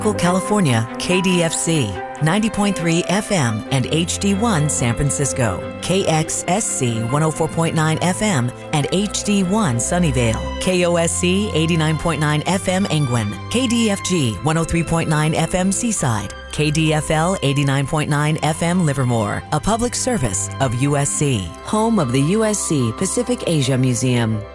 California, KDFC, 90.3 FM and HD1 San Francisco, KXSC 104.9 FM and HD1 Sunnyvale, KOSC 89.9 FM Angwin, KDFG 103.9 FM Seaside, KDFL 89.9 FM Livermore, a public service of USC, home of the USC Pacific Asia Museum.